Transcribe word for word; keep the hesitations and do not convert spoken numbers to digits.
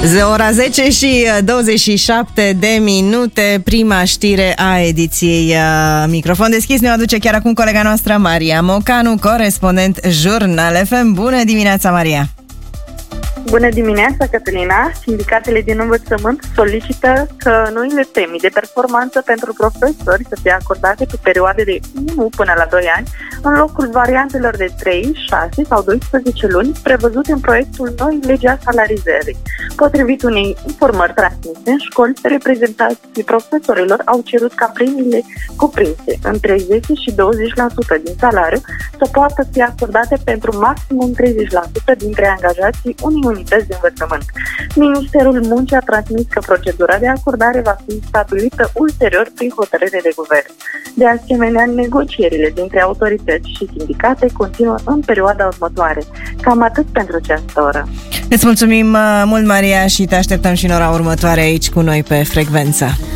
Ora zece și douăzeci și șapte de minute, prima știre a ediției Microfon Deschis ne aduce chiar acum colega noastră Maria Mocanu, corespondent Jurnal F M. Bună dimineața, Maria! Bună dimineața, Cătălina! Sindicatele din învățământ solicită că noile premii de performanță pentru profesori să fie acordate pe perioade de unu până la doi ani, în locul variantelor de trei, șase sau doisprezece luni prevăzute în proiectul noi lege a salarizării. Potrivit unei informări transmise în școli, reprezentanții profesorilor au cerut ca premiile cuprinse între zece și douăzeci la sută din salariu să poată fi acordate pentru maximum treizeci la sută dintre angajații unei unități de învățământ. Ministerul Muncii a transmis că procedura de acordare va fi stabilită ulterior prin hotărâre de guvern. De asemenea, negocierile dintre autorități și sindicate continuă în perioada următoare. Cam atât pentru această oră. Îți mulțumim mult, Maria, și te așteptăm și în ora următoare aici cu noi pe frecvența.